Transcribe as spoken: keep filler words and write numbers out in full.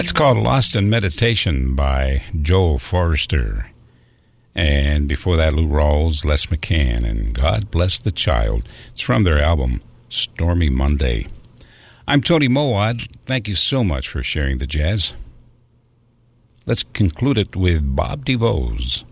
It's called Lost in Meditation by Joel Forrester. And before that, Lou Rawls, Les McCann, and God Bless the Child. It's from their album, Stormy Monday. I'm Tony Mowat. Thank you so much for sharing the jazz. Let's conclude it with Bob DeVos.